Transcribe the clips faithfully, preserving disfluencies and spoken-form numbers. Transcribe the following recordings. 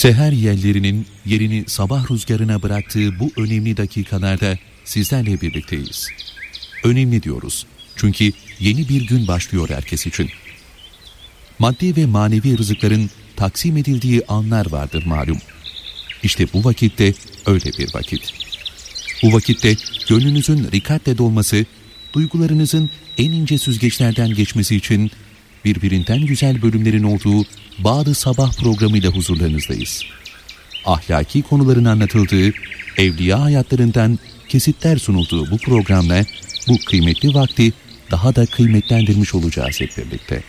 Seher yellerinin yerini sabah rüzgarına bıraktığı bu önemli dakikalarda sizlerle birlikteyiz. Önemli diyoruz çünkü yeni bir gün başlıyor herkes için. Maddi ve manevi rızıkların taksim edildiği anlar vardır malum. İşte bu vakitte öyle bir vakit. Bu vakitte gönlünüzün rikatle dolması, duygularınızın en ince süzgeçlerden geçmesi için birbirinden güzel bölümlerin olduğu Bağ-ı Sabah programıyla huzurlarınızdayız. Ahlaki konuların anlatıldığı, evliya hayatlarından kesitler sunulduğu bu programla bu kıymetli vakti daha da kıymetlendirmiş olacağız hep birlikte.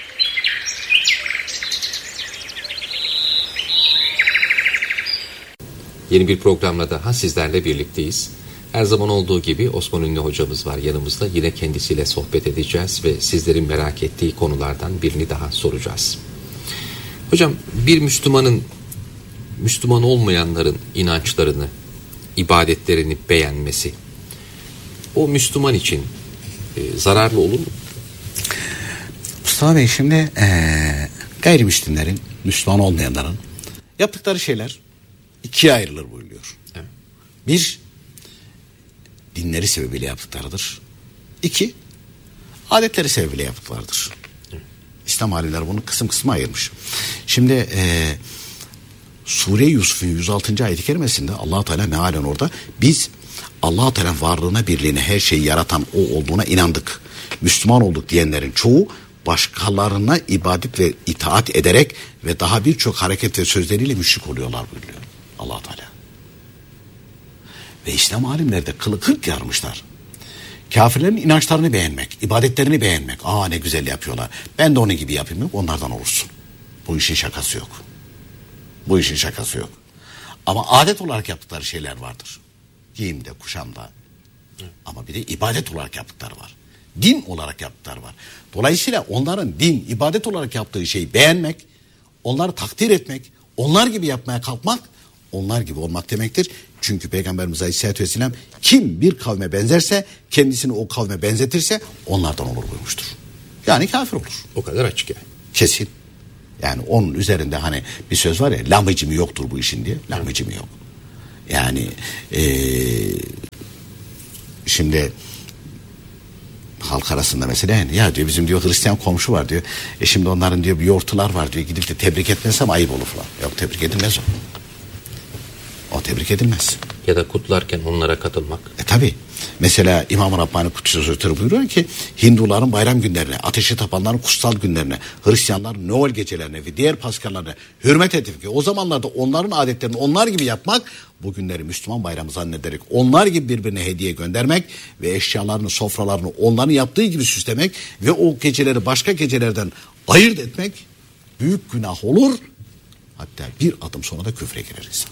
Yeni bir programla daha sizlerle birlikteyiz. Her zaman olduğu gibi Osman Ünlü hocamız var yanımızda. Yine kendisiyle sohbet edeceğiz ve sizlerin merak ettiği konulardan birini daha soracağız. Hocam, bir Müslümanın Müslüman olmayanların inançlarını, ibadetlerini beğenmesi o Müslüman için e, zararlı olur mu? Mustafa Bey, şimdi ee, gayrimüslimlerin, Müslüman olmayanların yaptıkları şeyler ikiye ayrılır buyuruyor. Evet. Bir, dinleri sebebiyle yaptıklarıdır. İki, adetleri sebebiyle yaptıklarıdır. Evet. İslam alimleri bunu kısım kısma ayırmış. Şimdi e, Sure-i Yusuf'un yüz altıncı ayet-i kerimesinde Allah-u Teala mealen orada biz Allah-u Teala varlığına, birliğine, her şeyi yaratan o olduğuna inandık, Müslüman olduk diyenlerin çoğu başkalarına ibadet ve itaat ederek ve daha birçok hareket ve sözleriyle müşrik oluyorlar buyuruyor Allah-u Teala. Ve İslam alimleri de kılı kırk yarmışlar. Kafirlerin inançlarını beğenmek, ibadetlerini beğenmek. Aa, ne güzel yapıyorlar. Ben de onun gibi yapayım mı? Onlardan olursun. Bu işin şakası yok. Bu işin şakası yok. Ama adet olarak yaptıkları şeyler vardır. Giyimde, kuşamda. Ama bir de ibadet olarak yaptıkları var. Din olarak yaptıkları var. Dolayısıyla onların din, ibadet olarak yaptığı şeyi beğenmek, onları takdir etmek, onlar gibi yapmaya kalkmak, onlar gibi olmak demektir. Çünkü Peygamberimiz Aleyhisselatü Vesselam kim bir kavme benzerse, kendisini o kavme benzetirse onlardan olur buyurmuştur. Yani kafir olur. O kadar açık yani. Kesin. Yani onun üzerinde hani bir söz var ya, lamıcımı yoktur bu işin diye. Lamıcımı yok. Yani ee, şimdi halk arasında mesela yani, ya diyor bizim diyor Hristiyan komşu var diyor. E şimdi onların diyor bir yoğurtlar var diyor. Gidip de tebrik etmezsem ayıp olur falan. Yok, tebrik edilmez o. O tebrik edilmez. Ya da kutlarken onlara katılmak. E tabi. Mesela İmam-ı Rabbani Kudüs Hazretleri buyuruyor ki Hinduların bayram günlerine, ateşi tapanların kutsal günlerine, Hristiyanların Noel gecelerine ve diğer paskallarına hürmet edip ki o zamanlarda onların adetlerini onlar gibi yapmak, bu günleri Müslüman bayramı zannederek onlar gibi birbirine hediye göndermek ve eşyalarını, sofralarını onların yaptığı gibi süslemek ve o geceleri başka gecelerden ayırt etmek büyük günah olur. Hatta bir adım sonra da küfre girer insan.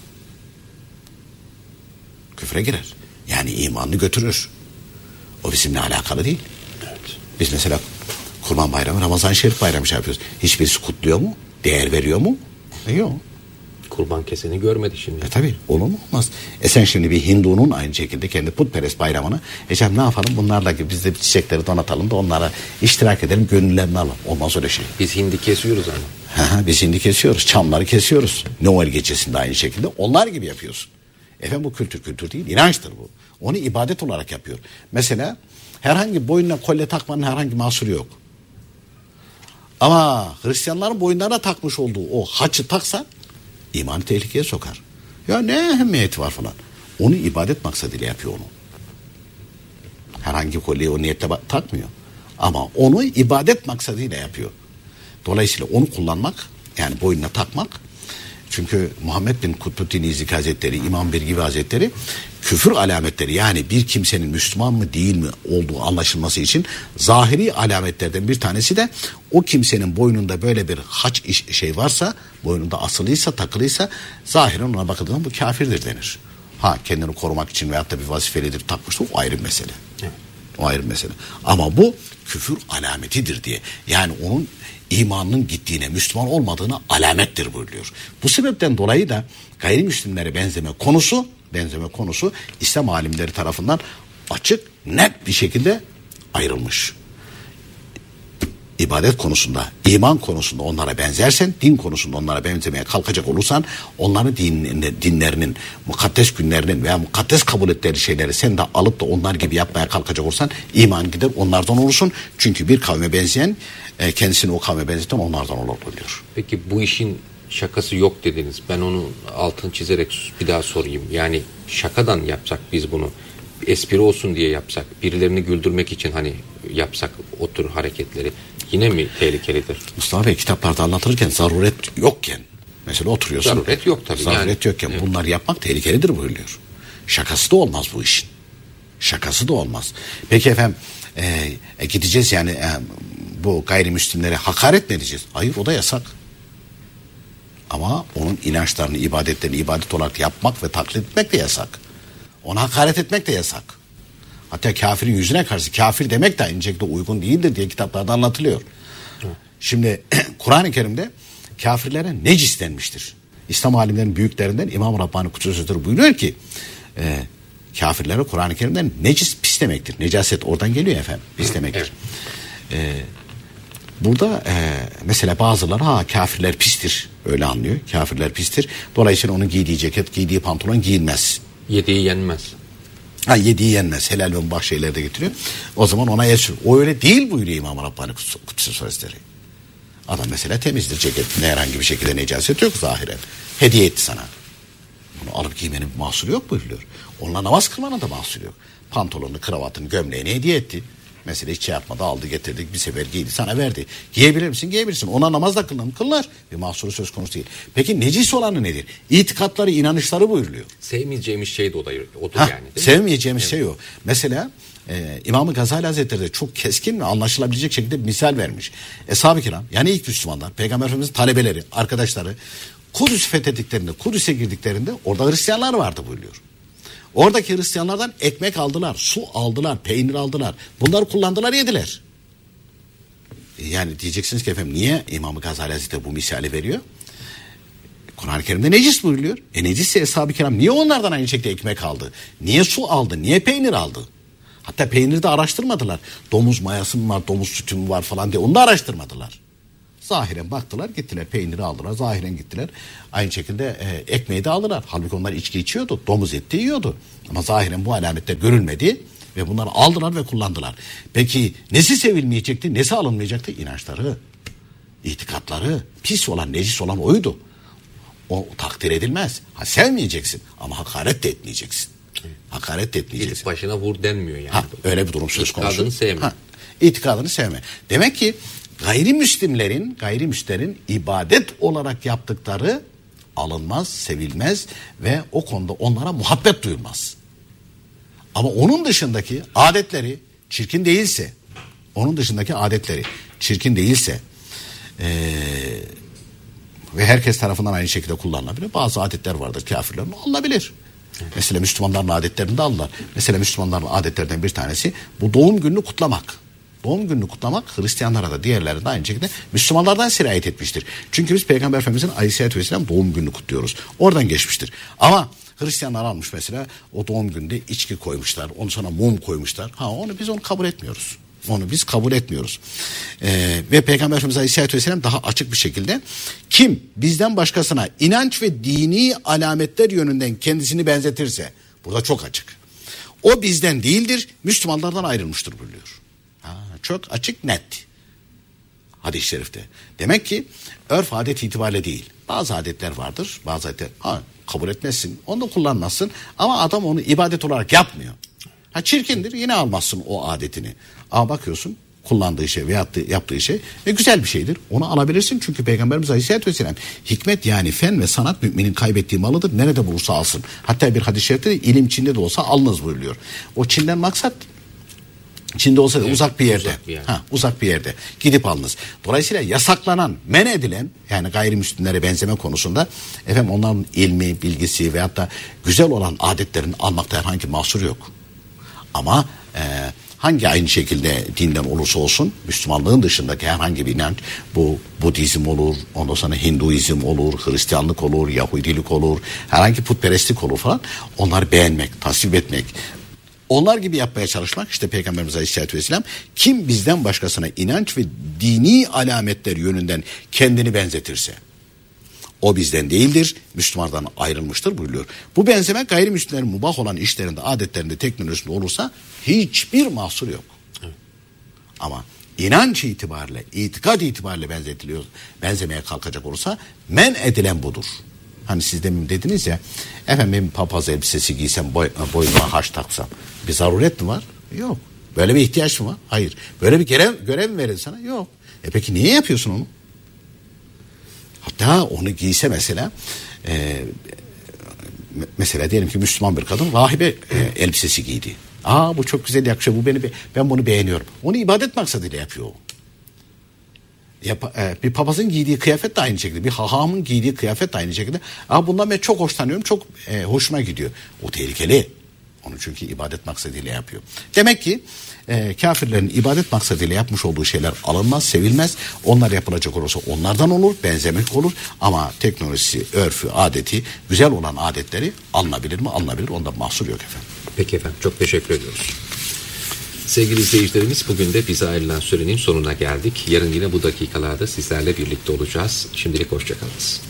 Küfre girer. Yani imanını götürür. O bizimle alakalı değil. Evet. Biz mesela Kurban Bayramı, Ramazan Şerif Bayramı şey yapıyoruz. Hiçbirisi kutluyor mu? Değer veriyor mu? E yok. Kurban keseni görmedi şimdi. E tabi, olur mu? Olmaz. E sen şimdi bir Hindu'nun aynı şekilde kendi putperest bayramını, e canım ne yapalım bunlarla gibi biz de çiçekleri donatalım da onlara iştirak edelim, gönüllerini alalım. Olmaz öyle şey. Biz hindi kesiyoruz ama. Biz hindi kesiyoruz. Çamları kesiyoruz. Noel gecesinde aynı şekilde onlar gibi yapıyorsun. Efendim bu kültür kültür değil, inançtır bu. Onu ibadet olarak yapıyor. Mesela herhangi boynuna kolye takmanın herhangi mahsuru yok. Ama Hristiyanların boynlarına takmış olduğu o haçı taksa imanı tehlikeye sokar. Ya ne ehemmiyeti var falan. Onu ibadet maksadıyla yapıyor onu. Herhangi kolyeyi o niyetle takmıyor. Ama onu ibadet maksadıyla yapıyor. Dolayısıyla onu kullanmak, yani boynuna takmak. Çünkü Muhammed bin Kutbuddin İzzik Hazretleri, İmam Birgivi Hazretleri küfür alametleri, yani bir kimsenin Müslüman mı değil mi olduğu anlaşılması için zahiri alametlerden bir tanesi de o kimsenin boynunda böyle bir haç iş, şey varsa, boynunda asılıysa, takılıysa zahiren ona bakıldığında bu kafirdir denir. Ha, kendini korumak için veyahut da bir vazifelidir takmıştır, o ayrı bir mesele. Evet. O ayrı bir mesele. Ama bu küfür alametidir diye. Yani onun imanının gittiğine, Müslüman olmadığına alamettir buyuruyor. Bu sebepten dolayı da gayrimüslimlere benzeme konusu, benzeme konusu İslam alimleri tarafından açık, net bir şekilde ayrılmış. ibadet konusunda, iman konusunda onlara benzersen, din konusunda onlara benzemeye kalkacak olursan, onların din, dinlerinin, mukaddes günlerinin veya mukaddes kabul ettikleri şeyleri sen de alıp da onlar gibi yapmaya kalkacak olursan, iman gider, onlardan olursun. Çünkü bir kavme benzeyen, kendisini o kavme benzeten onlardan olabiliyor. Peki bu işin şakası yok dediniz. Ben onu altını çizerek bir daha sorayım. Yani şakadan yapsak biz bunu, espri olsun diye yapsak, birilerini güldürmek için hani yapsak o tür hareketleri yine mi tehlikelidir? Mustafa Bey, kitaplarda anlatırken zaruret yokken mesela oturuyorsun. Zaruret yok tabii. Zaruret yani, yokken evet. Bunlar yapmak tehlikelidir buyuruyor. Şakası da olmaz bu işin. Şakası da olmaz. Peki efendim e, e, gideceğiz yani e, bu gayrimüslimlere hakaret mi edeceğiz? Hayır, o da yasak. Ama onun inançlarını, ibadetlerini ibadet olarak yapmak ve taklit etmek de yasak. Ona hakaret etmek de yasak. Hatta kafirin yüzüne karşı kafir demek de aynı şekilde uygun değildir diye kitaplarda anlatılıyor. Hı. Şimdi Kur'an-ı Kerim'de kafirlere necis denmiştir. İslam alimlerinin büyüklerinden İmam Rabbani Kudüs Sözleri buyuruyor ki e, kafirlere Kur'an-ı Kerim'den necis pis demektir. Necaset oradan geliyor efendim, pis demektir. Evet. E, burada e, mesela bazıları ha kafirler pistir öyle anlıyor. Kafirler pistir. Dolayısıyla onun giydiği ceket, giydiği pantolon giyilmez. Yediği yenmez. Ha, yediği yenmez. Helal ve mübah şeyler de getiriyor. O zaman ona yeşil. O öyle değil buyuruyor İmam Rabbani Kudüs Sözleri. Adam mesela temizdir, ceketinde herhangi bir şekilde necaset yok zahiren. Hediye etti sana. Bunu alıp giymenin bir mahsuru yok buyuruyor. Onunla namaz kılmanın da mahsuru yok. Pantolonunu, kravatını, gömleğini hediye etti. Mesela hiç şey yapmadı, aldı getirdik, bir sefer giydi, sana verdi. Giyebilir misin? Giyebilirsin. Ona namaz da kılınır mı? Kılınır. Bir mahsuru söz konusu değil. Peki necis olanı nedir? İtikatları, inanışları buyuruluyor. Sevmeyeceğimiz şey de o da, o da ha, yani. Değil sevmeyeceğimiz evet. şey o. Mesela e, İmam-ı Gazali Hazretleri de çok keskin ve anlaşılabilecek şekilde bir misal vermiş. Eshab-ı Kiram, yani ilk Müslümanlar, Peygamber Efendimiz'in talebeleri, arkadaşları Kudüs'ü fethettiklerinde, Kudüs'e girdiklerinde orada Hristiyanlar vardı buyuruyor. Oradaki Hristiyanlardan ekmek aldılar, su aldılar, peynir aldılar. Bunları kullandılar, yediler. Yani diyeceksiniz ki efendim niye İmam-ı Gazali Hazretleri bu misali veriyor? Kur'an-ı Kerim'de necis buyuruyor. E necisse Eshab-ı Kiram niye onlardan aynı şekilde ekmek aldı? Niye su aldı? Niye peynir aldı? Hatta peyniri de araştırmadılar. Domuz mayası mı var, domuz sütü mü var falan diye onu da araştırmadılar. Zahiren baktılar, gittiler, peyniri aldılar, zahiren gittiler. Aynı şekilde e, ekmeği de aldılar. Halbuki onlar içki içiyordu, domuz eti yiyordu. Ama zahiren bu alametler görülmedi ve bunları aldılar ve kullandılar. Peki nesi sevilmeyecekti, nesi alınmayacaktı? İnançları, itikatları, pis olan, necis olan oydu. O takdir edilmez. Ha, sevmeyeceksin ama hakaret de etmeyeceksin. Hakaret de etmeyeceksin. İlk başına vur denmiyor yani. Ha, öyle bir durum söz konusu. İtikadını sevme. Ha, itikadını sevme. Demek ki gayrimüslimlerin, gayrimüslimlerin ibadet olarak yaptıkları alınmaz, sevilmez ve o konuda onlara muhabbet duyulmaz. Ama onun dışındaki adetleri çirkin değilse, onun dışındaki adetleri çirkin değilse ee, ve herkes tarafından aynı şekilde kullanılabilir. Bazı adetler vardır kafirlerin, alınabilir. Mesela Müslümanların adetlerini de alırlar. Mesela Müslümanların adetlerinden bir tanesi bu doğum gününü kutlamak. Doğum gününü kutlamak Hristiyanlara da diğerlerine de aynı şekilde Müslümanlardan sirayet etmiştir. Çünkü biz Peygamber Efendimizin Aleyhisselatü Vesselam doğum gününü kutluyoruz. Oradan geçmiştir. Ama Hristiyanlar almış mesela o doğum gününde içki koymuşlar. Onu sonra mum koymuşlar. Ha onu biz onu kabul etmiyoruz. Onu biz kabul etmiyoruz. Ee, ve Peygamber Efendimiz Aleyhisselatü Vesselam daha açık bir şekilde kim bizden başkasına inanç ve dini alametler yönünden kendisini benzetirse, burada çok açık, o bizden değildir, Müslümanlardan ayrılmıştır buyuruyor. Ha, çok açık, net hadis-i şerifte. Demek ki örf adet itibariyle değil. Bazı adetler vardır. Bazı adetler ha, kabul etmezsin. Onu da kullanmazsın. Ama adam onu ibadet olarak yapmıyor. Ha, çirkindir, yine almazsın o adetini. Ama bakıyorsun kullandığı şey ve yaptığı, yaptığı şey ve güzel bir şeydir. Onu alabilirsin çünkü Peygamberimiz Aleyhisselatü Vesselam hikmet yani fen ve sanat müminin kaybettiği malıdır. Nerede bulursa alsın. Hatta bir hadis-i şerifte de ilim Çin'de de olsa alınız buyuruyor. O Çin'den maksat Çin'de olsa da evet, uzak bir yerde. Uzak bir, ha, uzak bir yerde. Gidip alınız. Dolayısıyla yasaklanan, men edilen yani gayrimüslimlere benzeme konusunda efendim onların ilmi, bilgisi veyahut da güzel olan adetlerini almakta herhangi mahsur yok. Ama e, hangi aynı şekilde dinden olursa olsun Müslümanlığın dışındaki herhangi bir inanç, bu Budizm olur, ondan sonra Hinduizm olur, Hristiyanlık olur, Yahudilik olur, herhangi putperestlik olur falan, onları beğenmek, tasvip etmek, Onlar gibi yapmaya çalışmak, işte Peygamberimiz Aleyhisselatü Vesselam, kim bizden başkasına inanç ve dini alametler yönünden kendini benzetirse o bizden değildir, Müslümanlardan ayrılmıştır buyuruyor. Bu benzeme gayrimüslimlerin mubah olan işlerinde, adetlerinde, teknolojisinde olursa hiçbir mahsur yok. Evet. Ama inanç itibariyle, itikad itibariyle benzetiliyor, benzemeye kalkacak olursa men edilen budur. Hani siz demin dediniz ya, efendim benim papaz elbisesi giysem, boy, boynuma haç taksam bir zaruret mi var? Yok. Böyle bir ihtiyaç mı var? Hayır. Böyle bir görev, görev mi verildi sana? Yok. E peki niye yapıyorsun onu? Hatta onu giyse mesela, e, mesela diyelim ki Müslüman bir kadın rahibe e, elbisesi giydi. Aa bu çok güzel yakışıyor, bu beni, ben bunu beğeniyorum. Onu ibadet maksadıyla yapıyor o. Yap, e, bir papazın giydiği kıyafet de aynı şekilde, bir hahamın giydiği kıyafet de aynı şekilde. Aa bundan ben çok hoşlanıyorum, çok e, hoşuma gidiyor. O tehlikeli. Onu çünkü ibadet maksadıyla yapıyor. Demek ki e, kafirlerin ibadet maksadıyla yapmış olduğu şeyler alınmaz, sevilmez. Onlar yapılacak olursa onlardan olur, benzemek olur. Ama teknolojisi, örfü, adeti, güzel olan adetleri alınabilir mi? Alınabilir. Onda mahsur yok efendim. Peki efendim, çok teşekkür ediyoruz. Sevgili izleyicilerimiz, bugün de bize ayrılan sürenin sonuna geldik. Yarın yine bu dakikalarda sizlerle birlikte olacağız. Şimdilik hoşçakalınız.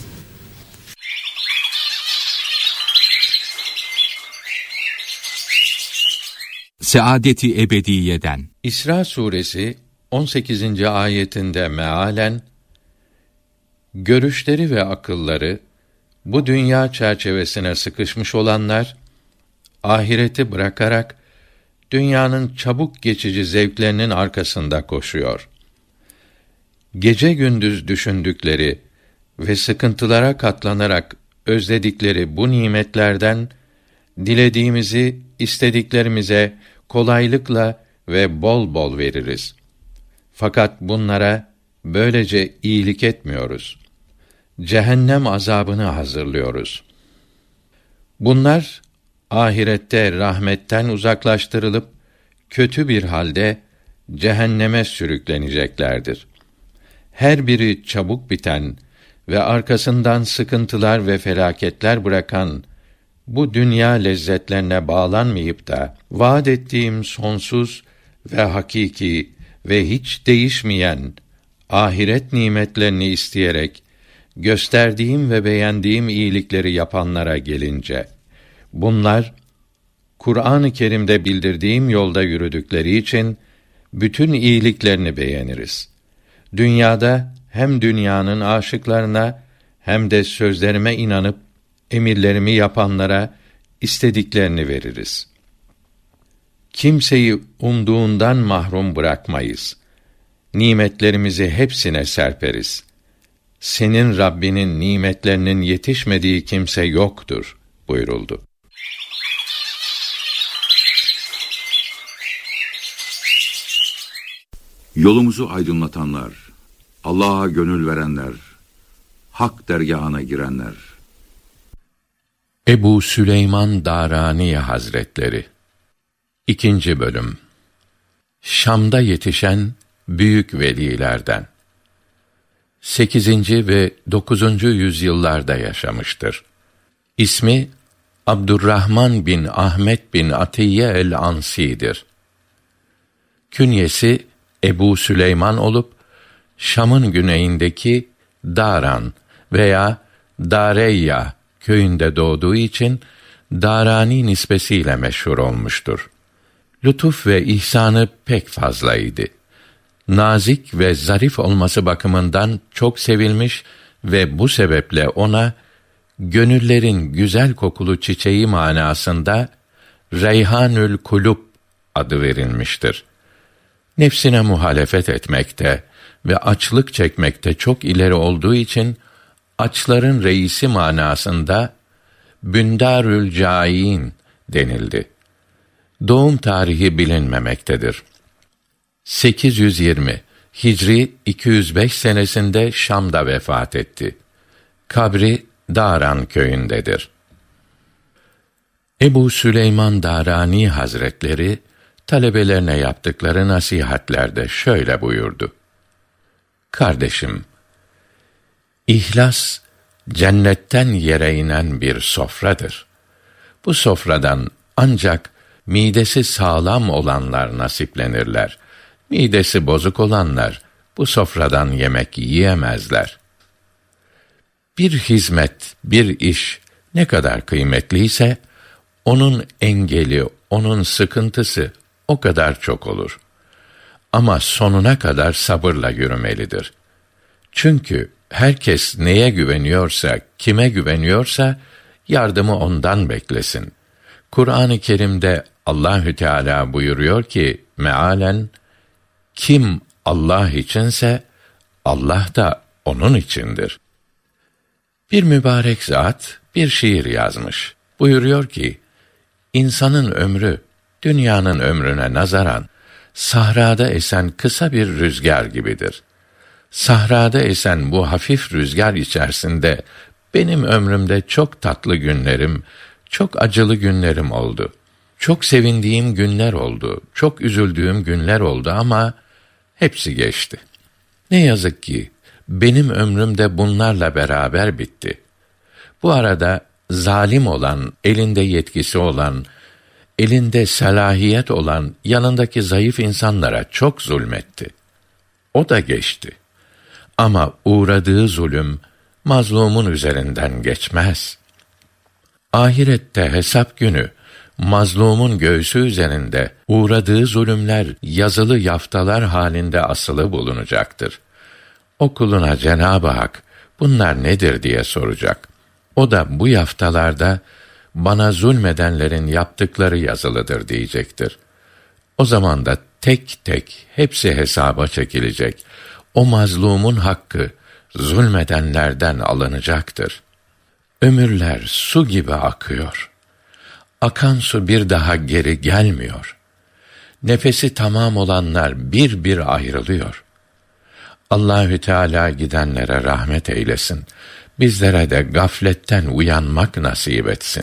Saadeti ebediyeden. İsra suresi on sekizinci ayetinde mealen, görüşleri ve akılları bu dünya çerçevesine sıkışmış olanlar, ahireti bırakarak dünyanın çabuk geçici zevklerinin arkasında koşuyor. Gece gündüz düşündükleri ve sıkıntılara katlanarak özledikleri bu nimetlerden dilediğimizi istediklerimize kolaylıkla ve bol bol veririz. Fakat bunlara böylece iyilik etmiyoruz. Cehennem azabını hazırlıyoruz. Bunlar ahirette rahmetten uzaklaştırılıp kötü bir halde cehenneme sürükleneceklerdir. Her biri çabuk biten ve arkasından sıkıntılar ve felaketler bırakan bu dünya lezzetlerine bağlanmayıp da vaat ettiğim sonsuz ve hakiki ve hiç değişmeyen ahiret nimetlerini isteyerek gösterdiğim ve beğendiğim iyilikleri yapanlara gelince, bunlar Kur'an-ı Kerim'de bildirdiğim yolda yürüdükleri için bütün iyiliklerini beğeniriz. Dünyada hem dünyanın aşıklarına hem de sözlerime inanıp emirlerimi yapanlara istediklerini veririz. Kimseyi umduğundan mahrum bırakmayız. Nimetlerimizi hepsine serperiz. Senin Rabbinin nimetlerinin yetişmediği kimse yoktur buyuruldu. Yolumuzu aydınlatanlar, Allah'a gönül verenler, hak dergâhına girenler. Ebu Süleyman Darani Hazretleri. İkinci bölüm. Şam'da yetişen büyük velilerden. Sekizinci ve dokuzuncu yüzyıllarda yaşamıştır. İsmi Abdurrahman bin Ahmet bin Atiye el-Ansi'dir. Künyesi Ebu Süleyman olup Şam'ın güneyindeki Daran veya Dareyya köyünde doğduğu için Darani nispesiyle meşhur olmuştur. Lütuf ve ihsanı pek fazlaydı. Nazik ve zarif olması bakımından çok sevilmiş ve bu sebeple ona gönüllerin güzel kokulu çiçeği manasında Reyhanül Kulub adı verilmiştir. Nefsine muhalefet etmekte ve açlık çekmekte çok ileri olduğu için açların reisi manasında Bündarül Câin denildi. Doğum tarihi bilinmemektedir. sekiz yüz yirmi Hicri iki yüz beş senesinde Şam'da vefat etti. Kabri Daran köyündedir. Ebu Süleyman Darani Hazretleri talebelerine yaptıkları nasihatlerde şöyle buyurdu: Kardeşim, İhlas, cennetten yere inen bir sofradır. Bu sofradan ancak midesi sağlam olanlar nasiplenirler. Midesi bozuk olanlar bu sofradan yemek yiyemezler. Bir hizmet, bir iş ne kadar kıymetliyse, onun engeli, onun sıkıntısı o kadar çok olur. Ama sonuna kadar sabırla yürümelidir. Çünkü herkes neye güveniyorsa, kime güveniyorsa, yardımı ondan beklesin. Kur'an-ı Kerim'de Allahü Teala buyuruyor ki, mealen, kim Allah içinse, Allah da onun içindir. Bir mübarek zat bir şiir yazmış. Buyuruyor ki, insanın ömrü, dünyanın ömrüne nazaran, sahrada esen kısa bir rüzgar gibidir. Sahrada esen bu hafif rüzgar içerisinde, benim ömrümde çok tatlı günlerim, çok acılı günlerim oldu. Çok sevindiğim günler oldu, çok üzüldüğüm günler oldu ama hepsi geçti. Ne yazık ki benim ömrüm de bunlarla beraber bitti. Bu arada zalim olan, elinde yetkisi olan, elinde salahiyet olan yanındaki zayıf insanlara çok zulmetti. O da geçti. Ama uğradığı zulüm mazlumun üzerinden geçmez. Ahirette hesap günü mazlumun göğsü üzerinde uğradığı zulümler yazılı yaftalar halinde asılı bulunacaktır. O kuluna Cenab-ı Hak bunlar nedir diye soracak. O da bu yaftalarda bana zulmedenlerin yaptıkları yazılıdır diyecektir. O zaman da tek tek hepsi hesaba çekilecek. O mazlumun hakkı zulmedenlerden alınacaktır. Ömürler su gibi akıyor. Akan su bir daha geri gelmiyor. Nefesi tamam olanlar bir bir ayrılıyor. Allahü Teala gidenlere rahmet eylesin. Bizlere de gafletten uyanmak nasip etsin.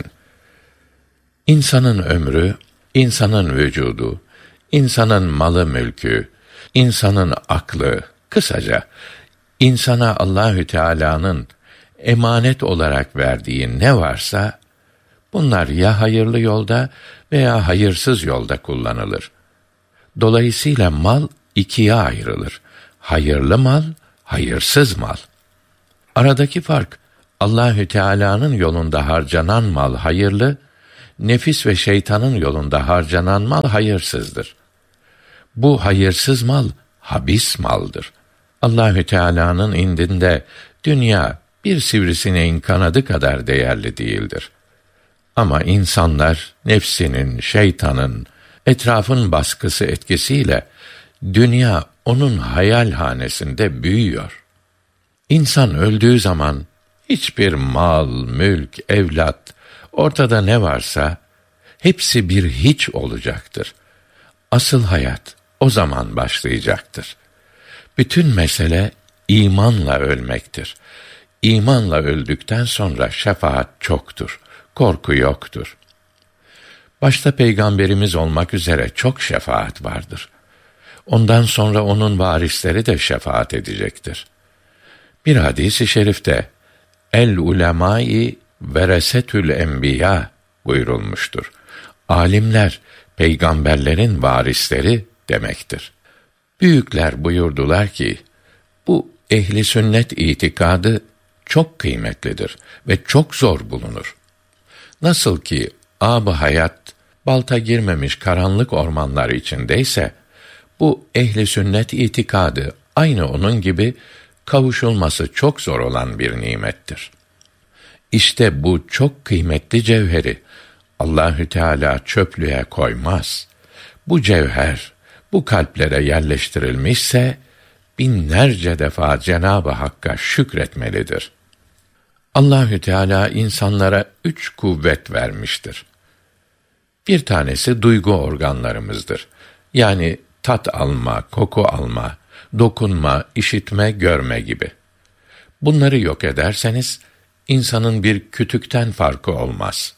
İnsanın ömrü, insanın vücudu, insanın malı mülkü, insanın aklı, kısaca insana Allahü Teala'nın emanet olarak verdiği ne varsa bunlar ya hayırlı yolda veya hayırsız yolda kullanılır. Dolayısıyla mal ikiye ayrılır. Hayırlı mal, hayırsız mal. Aradaki fark, Allahü Teala'nın yolunda harcanan mal hayırlı, nefis ve şeytanın yolunda harcanan mal hayırsızdır. Bu hayırsız mal habis maldır. Allahü Teala'nın indinde dünya bir sivrisineğin kanadı kadar değerli değildir. Ama insanlar nefsinin, şeytanın, etrafın baskısı etkisiyle dünya onun hayal hanesinde büyüyor. İnsan öldüğü zaman hiçbir mal, mülk, evlat, ortada ne varsa hepsi bir hiç olacaktır. Asıl hayat o zaman başlayacaktır. Bütün mesele imanla ölmektir. İmanla öldükten sonra şefaat çoktur, korku yoktur. Başta Peygamberimiz olmak üzere çok şefaat vardır. Ondan sonra onun varisleri de şefaat edecektir. Bir hadis-i şerifte el ulemâi veresetül enbiya buyurulmuştur. Alimler peygamberlerin varisleri demektir. Büyükler buyurdular ki bu ehli sünnet itikadı çok kıymetlidir ve çok zor bulunur. Nasıl ki âb-ı hayat balta girmemiş karanlık ormanlar içindeyse, bu ehli sünnet itikadı aynı onun gibi kavuşulması çok zor olan bir nimettir. İşte bu çok kıymetli cevheri Allahü Teala çöplüğe koymaz. Bu cevher bu kalplere yerleştirilmişse binlerce defa Cenab-ı Hakk'a şükretmelidir. Allahü Teala insanlara üç kuvvet vermiştir. Bir tanesi duygu organlarımızdır. Yani tat alma, koku alma, dokunma, işitme, görme gibi. Bunları yok ederseniz insanın bir kütükten farkı olmaz.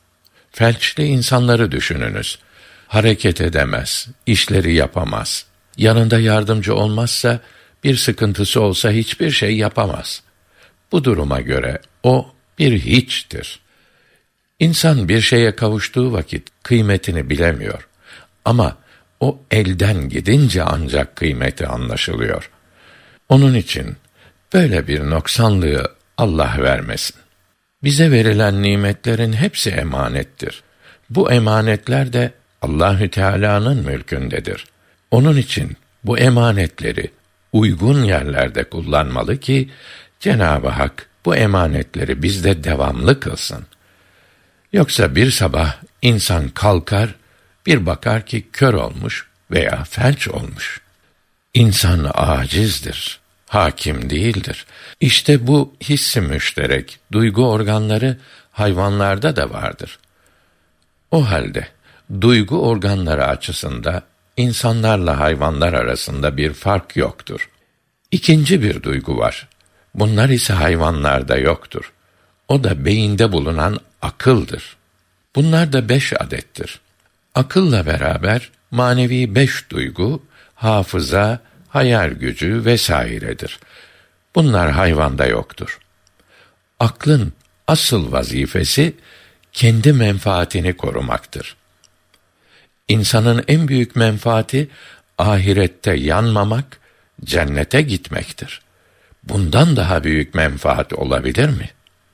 Felçli insanları düşününüz. Hareket edemez, işleri yapamaz. Yanında yardımcı olmazsa, bir sıkıntısı olsa hiçbir şey yapamaz. Bu duruma göre o bir hiçtir. İnsan bir şeye kavuştuğu vakit kıymetini bilemiyor. Ama o elden gidince ancak kıymeti anlaşılıyor. Onun için böyle bir noksanlığı Allah vermesin. Bize verilen nimetlerin hepsi emanettir. Bu emanetler de Allahü Teala'nın mülkündedir. Onun için bu emanetleri uygun yerlerde kullanmalı ki Cenab-ı Hak bu emanetleri bizde devamlı kılsın. Yoksa bir sabah insan kalkar, bir bakar ki kör olmuş veya felç olmuş. İnsan acizdir, hakim değildir. İşte bu hissi müşterek, duygu organları hayvanlarda da vardır. O halde duygu organları açısında insanlarla hayvanlar arasında bir fark yoktur. İkinci bir duygu var. Bunlar ise hayvanlarda yoktur. O da beyinde bulunan akıldır. Bunlar da beş adettir. Akılla beraber manevi beş duygu, hafıza, hayal gücü vesairedir. Bunlar hayvanda yoktur. Aklın asıl vazifesi kendi menfaatini korumaktır. İnsanın en büyük menfaati ahirette yanmamak, cennete gitmektir. Bundan daha büyük menfaat olabilir mi?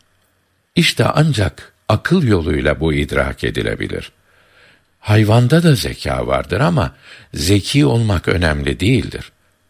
İşte ancak akıl yoluyla bu idrak edilebilir. Hayvanda da zeka vardır ama zeki olmak önemli değildir.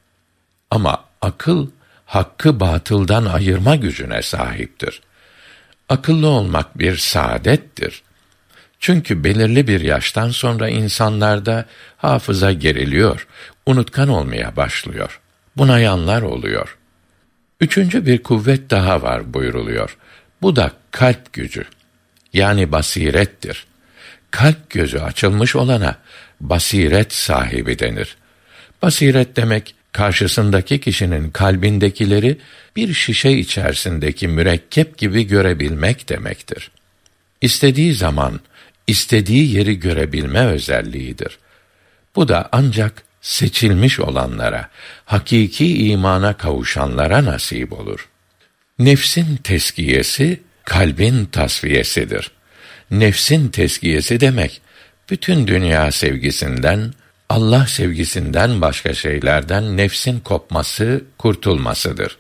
Ama akıl, hakkı batıldan ayırma gücüne sahiptir. Akıllı olmak bir saadettir. Çünkü belirli bir yaştan sonra insanlarda hafıza geriliyor, unutkan olmaya başlıyor. Bunayanlar oluyor. Üçüncü bir kuvvet daha var buyuruluyor. Bu da kalp gücü, yani basirettir. Kalp gözü açılmış olana basiret sahibi denir. Basiret demek, karşısındaki kişinin kalbindekileri bir şişe içerisindeki mürekkep gibi görebilmek demektir. İstediği zaman, istediği yeri görebilme özelliğidir. Bu da ancak seçilmiş olanlara, hakiki imana kavuşanlara nasip olur. Nefsin teskiyesi, kalbin tasfiyesidir. Nefsin teskiyesi demek, bütün dünya sevgisinden, Allah sevgisinden başka şeylerden nefsin kopması, kurtulmasıdır.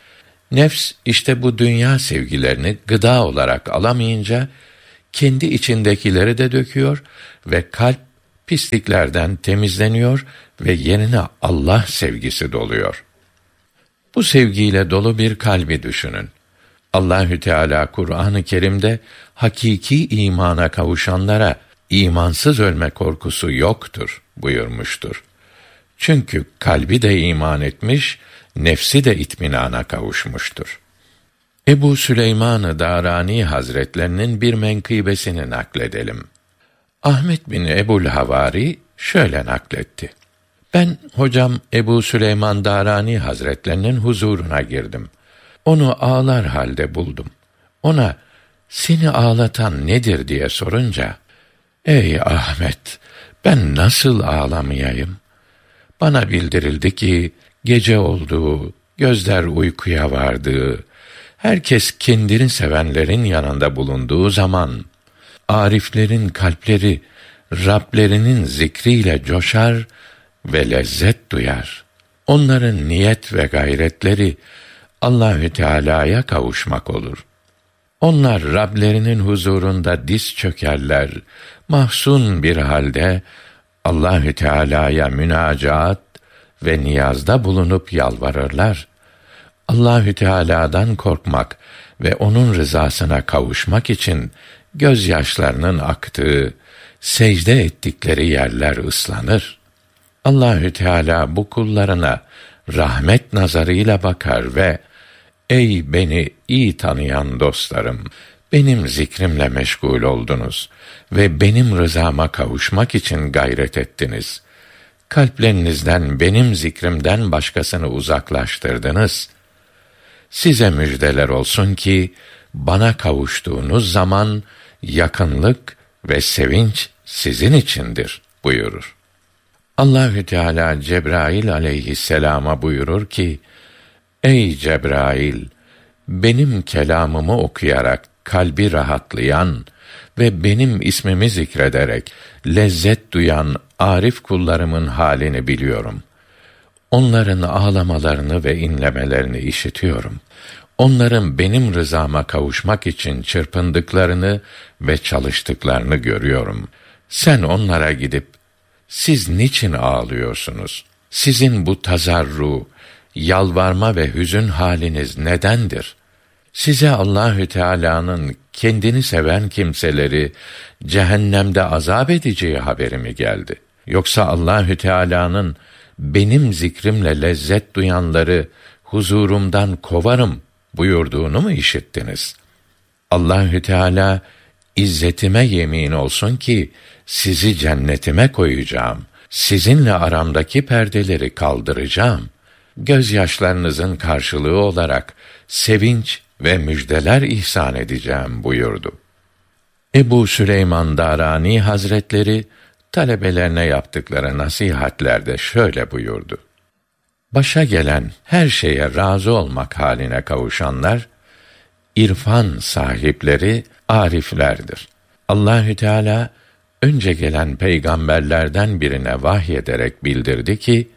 Nefs, işte bu dünya sevgilerini gıda olarak alamayınca, kendi içindekileri de döküyor ve kalp pisliklerden temizleniyor ve yerine Allah sevgisi doluyor. Bu sevgiyle dolu bir kalbi düşünün. Allahü Teala Kur'an-ı Kerim'de hakiki imana kavuşanlara imansız ölme korkusu yoktur buyurmuştur. Çünkü kalbi de iman etmiş, nefsi de itminana kavuşmuştur. Ebu Süleyman-ı Darani Hazretlerinin bir menkıbesini nakledelim. Ahmet bin Ebul Havari şöyle nakletti. Ben hocam Ebu Süleyman Darani Hazretlerinin huzuruna girdim. Onu ağlar halde buldum. Ona seni ağlatan nedir diye sorunca, ey Ahmet, ben nasıl ağlamayayım? Bana bildirildi ki gece olduğu, gözler uykuya vardığı, herkes kendini sevenlerin yanında bulunduğu zaman, ariflerin kalpleri Rablerinin zikriyle coşar ve lezzet duyar. Onların niyet ve gayretleri Allahü Teala'ya kavuşmak olur. Onlar Rablerinin huzurunda diz çökerler, mahzun bir halde Allahü Teala'ya münacaat ve niyazda bulunup yalvarırlar. Allahü Teala'dan korkmak ve onun rızasına kavuşmak için gözyaşlarının aktığı, secde ettikleri yerler ıslanır. Allahü Teala bu kullarına rahmet nazarıyla bakar ve ey beni iyi tanıyan dostlarım, benim zikrimle meşgul oldunuz ve benim rızama kavuşmak için gayret ettiniz. Kalplerinizden benim zikrimden başkasını uzaklaştırdınız. Size müjdeler olsun ki bana kavuştuğunuz zaman yakınlık ve sevinç sizin içindir buyurur. Allahü Teala Cebrail aleyhisselama buyurur ki, ey Cebrail, benim kelamımı okuyarak kalbi rahatlayan ve benim ismimi zikrederek lezzet duyan arif kullarımın halini biliyorum. Onların ağlamalarını ve inlemelerini işitiyorum. Onların benim rızama kavuşmak için çırpındıklarını ve çalıştıklarını görüyorum. Sen onlara gidip, siz niçin ağlıyorsunuz? Sizin bu tazarru, yalvarma ve hüzün haliniz nedendir? Size Allahü Teala'nın kendini seven kimseleri cehennemde azap edeceği haberi mi geldi? Yoksa Allahü Teala'nın benim zikrimle lezzet duyanları huzurumdan kovarım buyurduğunu mu işittiniz? Allahü Teala İzzetime yemin olsun ki sizi cennetime koyacağım. Sizinle aramdaki perdeleri kaldıracağım. Gözyaşlarınızın karşılığı olarak sevinç ve müjdeler ihsan edeceğim buyurdu. Ebu Süleyman Darani Hazretleri talebelerine yaptıkları nasihatlerde şöyle buyurdu: Başa gelen her şeye razı olmak haline kavuşanlar, irfan sahipleri ariflerdir. Allahü Teala önce gelen peygamberlerden birine vahyederek bildirdi ki,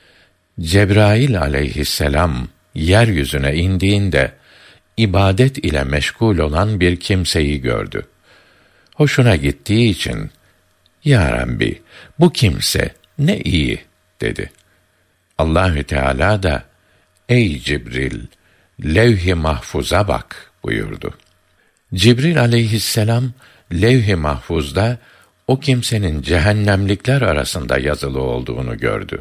Cebrail aleyhisselam yeryüzüne indiğinde ibadet ile meşgul olan bir kimseyi gördü. Hoşuna gittiği için, Ya Rabbi, bu kimse ne iyi dedi. Allahü Teala da, Ey Cibril, levh-i mahfuza bak buyurdu. Cibril aleyhisselam levh-i mahfuzda o kimsenin cehennemlikler arasında yazılı olduğunu gördü.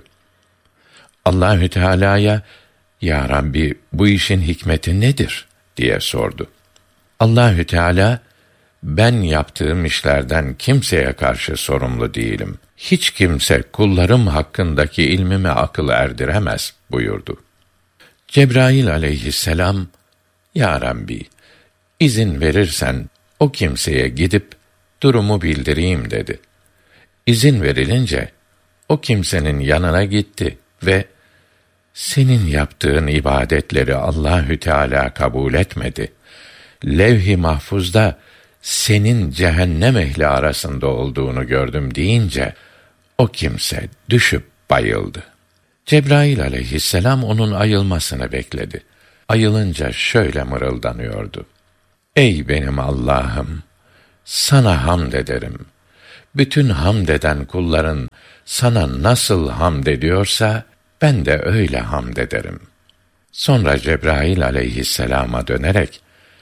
Allahü Teala'ya, Ya Rabbi, bu işin hikmeti nedir diye sordu. Allahü Teala, ben yaptığım işlerden kimseye karşı sorumlu değilim. Hiç kimse kullarım hakkındaki ilmime akıl erdiremez buyurdu. Cebrail aleyhisselam, Ya Rabbi, izin verirsen o kimseye gidip durumu bildireyim dedi. İzin verilince o kimsenin yanına gitti ve senin yaptığın ibadetleri Allahü Teala kabul etmedi. Levh-i mahfuzda senin cehennem ehli arasında olduğunu gördüm deyince o kimse düşüp bayıldı. Cebrail aleyhisselam onun ayılmasını bekledi. Ayılınca şöyle mırıldanıyordu: Ey benim Allah'ım, sana hamd ederim. Bütün hamd eden kulların sana nasıl hamd ediyorsa ben de öyle hamd ederim. Sonra Cebrail aleyhisselama dönerek,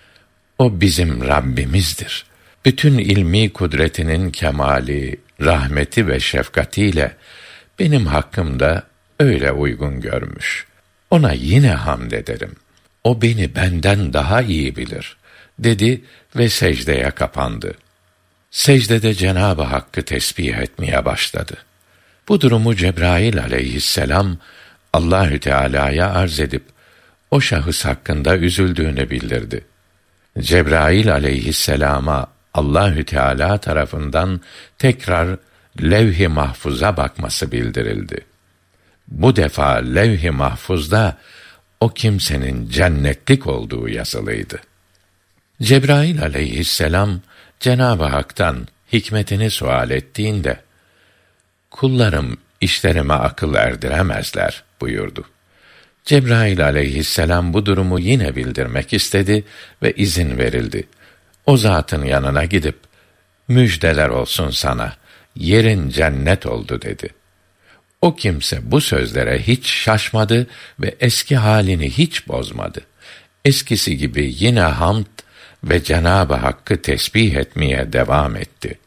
o bizim Rabbimizdir. Bütün ilmi kudretinin kemali, rahmeti ve şefkatiyle benim hakkımda öyle uygun görmüş. Ona yine hamd ederim. O beni benden daha iyi bilir, dedi ve secdeye kapandı. Secdede Cenab-ı Hakk'ı tesbih etmeye başladı. Bu durumu Cebrail aleyhisselam Allahü Teala'ya arz edip o şahıs hakkında üzüldüğünü bildirdi. Cebrail aleyhisselama Allahü Teala tarafından tekrar levh-i mahfuza bakması bildirildi. Bu defa levh-i mahfuzda o kimsenin cennetlik olduğu yazılıydı. Cebrail aleyhisselam Cenab-ı Hak'tan hikmetini sual ettiğinde, kullarım işlerime akıl erdiremezler buyurdu. Cebrail aleyhisselam bu durumu yine bildirmek istedi ve izin verildi. O zatın yanına gidip, müjdeler olsun sana, yerin cennet oldu dedi. O kimse bu sözlere hiç şaşmadı ve eski halini hiç bozmadı. Eskisi gibi yine hamd ve Cenab-ı Hakk'ı tesbih etmeye devam etti.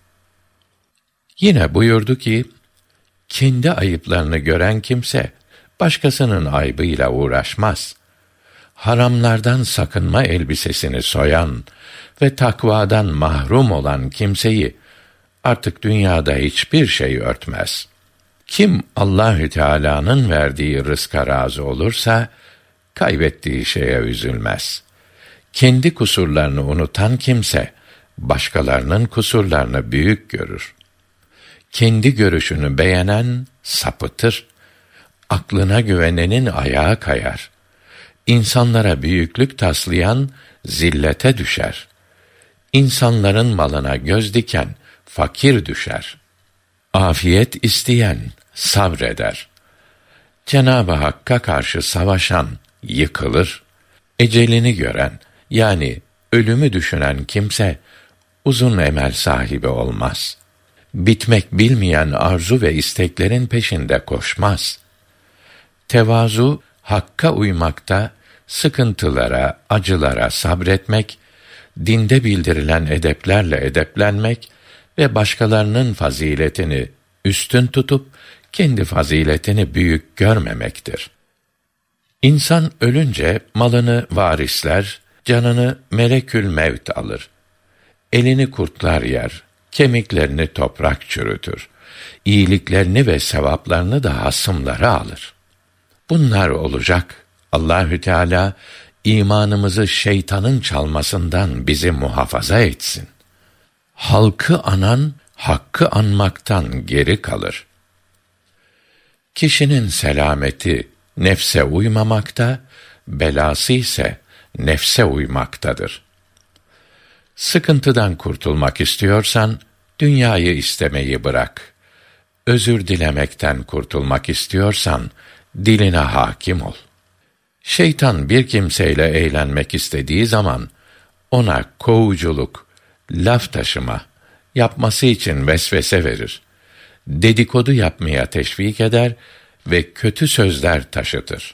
Yine buyurdu ki, kendi ayıplarını gören kimse, başkasının aybıyla uğraşmaz. Haramlardan sakınma elbisesini soyan ve takvadan mahrum olan kimseyi, artık dünyada hiçbir şey örtmez. Kim Allahü Teala'nın verdiği rızka razı olursa, kaybettiği şeye üzülmez. Kendi kusurlarını unutan kimse, başkalarının kusurlarını büyük görür. Kendi görüşünü beğenen sapıtır. Aklına güvenenin ayağı kayar. İnsanlara büyüklük taslayan zillete düşer. İnsanların malına göz diken fakir düşer. Afiyet isteyen sabreder. Cenab-ı Hakk'a karşı savaşan yıkılır. Ecelini gören, yani ölümü düşünen kimse uzun emel sahibi olmaz. Bitmek bilmeyen arzu ve isteklerin peşinde koşmaz. Tevazu, Hakk'a uymakta, sıkıntılara, acılara sabretmek, dinde bildirilen edeplerle edeplenmek ve başkalarının faziletini üstün tutup kendi faziletini büyük görmemektir. İnsan ölünce malını varisler, canını melekül mevt alır. Elini kurtlar yer, kemiklerini toprak çürütür. İyiliklerini ve sevaplarını da hasımları alır. Bunlar olacak. Allahü Teala imanımızı şeytanın çalmasından bizi muhafaza etsin. Halkı anan, hakkı anmaktan geri kalır. Kişinin selameti nefse uymamakta, belası ise nefse uymaktadır. Sıkıntıdan kurtulmak istiyorsan, dünyayı istemeyi bırak. Özür dilemekten kurtulmak istiyorsan, diline hakim ol. Şeytan bir kimseyle eğlenmek istediği zaman, ona kovuculuk, laf taşıma, yapması için vesvese verir. Dedikodu yapmaya teşvik eder ve kötü sözler taşıtır.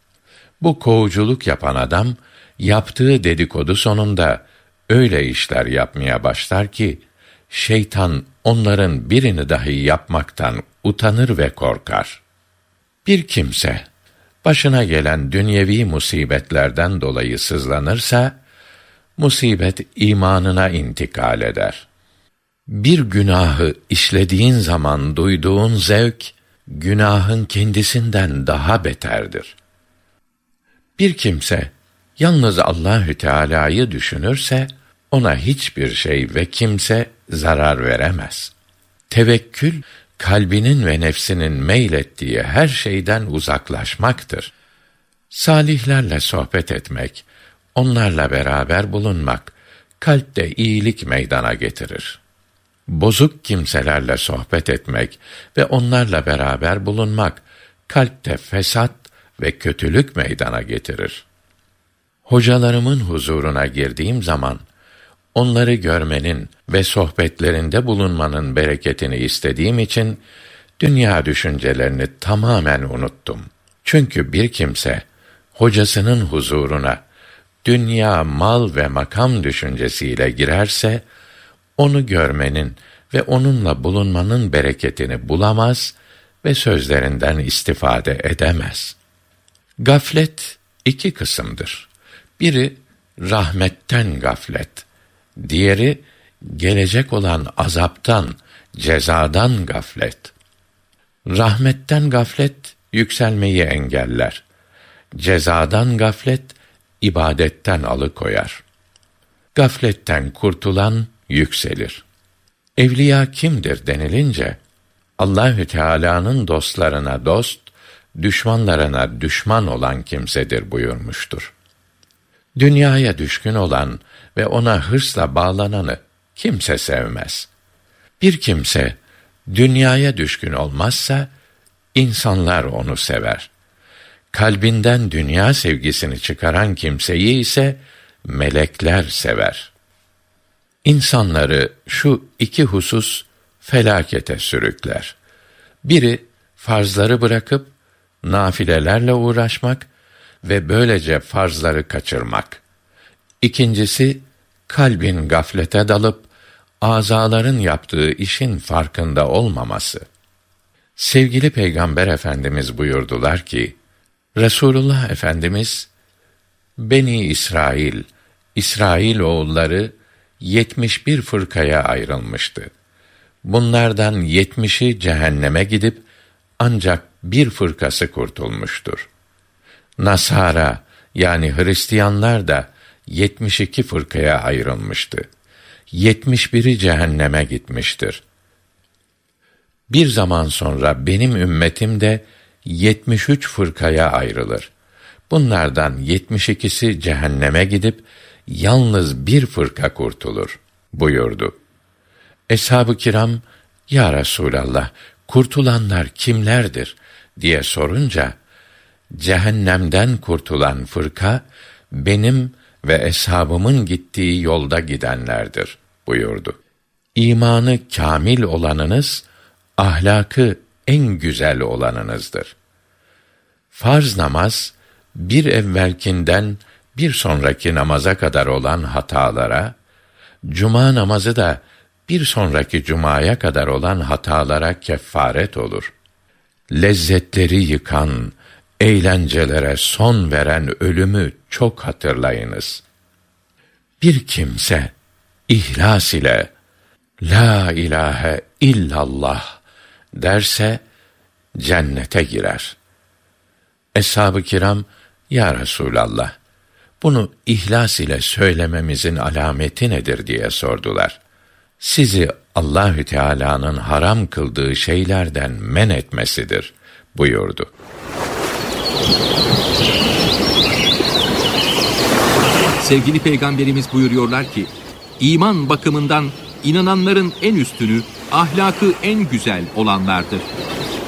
Bu kovuculuk yapan adam, yaptığı dedikodu sonunda öyle işler yapmaya başlar ki, şeytan onların birini dahi yapmaktan utanır ve korkar. Bir kimse, başına gelen dünyevi musibetlerden dolayı sızlanırsa, musibet imanına intikal eder. Bir günahı işlediğin zaman duyduğun zevk, günahın kendisinden daha beterdir. Bir kimse, yalnız Allahü Teala'yı düşünürse, ona hiçbir şey ve kimse zarar veremez. Tevekkül, kalbinin ve nefsinin meylettiği her şeyden uzaklaşmaktır. Salihlerle sohbet etmek, onlarla beraber bulunmak, kalpte iyilik meydana getirir. Bozuk kimselerle sohbet etmek ve onlarla beraber bulunmak, kalpte fesat ve kötülük meydana getirir. Hocalarımın huzuruna girdiğim zaman, onları görmenin ve sohbetlerinde bulunmanın bereketini istediğim için, dünya düşüncelerini tamamen unuttum. Çünkü bir kimse, hocasının huzuruna, dünya, mal ve makam düşüncesiyle girerse, onu görmenin ve onunla bulunmanın bereketini bulamaz ve sözlerinden istifade edemez. Gaflet iki kısımdır. Biri, rahmetten gaflet. Diğeri, gelecek olan azaptan, cezadan gaflet. Rahmetten gaflet, yükselmeyi engeller. Cezadan gaflet, ibadetten alıkoyar. Gafletten kurtulan, yükselir. Evliya kimdir denilince, Allahü Teala'nın dostlarına dost, düşmanlarına düşman olan kimsedir buyurmuştur. Dünyaya düşkün olan ve ona hırsla bağlananı kimse sevmez. Bir kimse dünyaya düşkün olmazsa, insanlar onu sever. Kalbinden dünya sevgisini çıkaran kimseyi ise melekler sever. İnsanları şu iki husus felakete sürükler. Biri, farzları bırakıp nafilelerle uğraşmak ve böylece farzları kaçırmak. İkincisi, kalbin gaflete dalıp azaların yaptığı işin farkında olmaması. Sevgili Peygamber Efendimiz buyurdular ki, Resulullah Efendimiz, Beni İsrail, İsrail oğulları yetmiş bir fırkaya ayrılmıştı. Bunlardan yetmişi cehenneme gidip ancak bir fırkası kurtulmuştur. Nasara yani Hristiyanlar da yetmiş iki fırkaya ayrılmıştı. Yetmiş biri cehenneme gitmiştir. Bir zaman sonra benim ümmetim de yetmiş üç fırkaya ayrılır. Bunlardan yetmiş ikisi cehenneme gidip yalnız bir fırka kurtulur. buyurdu. Eshab-ı kiram, ya Resulallah, kurtulanlar kimlerdir diye sorunca, cehennemden kurtulan fırka, benim ve eshabımın gittiği yolda gidenlerdir buyurdu. İmanı kâmil olanınız, ahlakı en güzel olanınızdır. Farz namaz, bir evvelkinden bir sonraki namaza kadar olan hatalara, cuma namazı da bir sonraki cumaya kadar olan hatalara kefaret olur. Lezzetleri yıkan, eğlencelere son veren ölümü çok hatırlayınız. Bir kimse ihlas ile la ilahe illallah derse cennete girer. Eshab-ı kiram, ya Resulallah, bunu ihlas ile söylememizin alameti nedir diye sordular. Sizi Allahü Teala'nın haram kıldığı şeylerden men etmesidir buyurdu. Sevgili Peygamberimiz buyuruyorlar ki, iman bakımından inananların en üstünü, ahlakı en güzel olanlardır.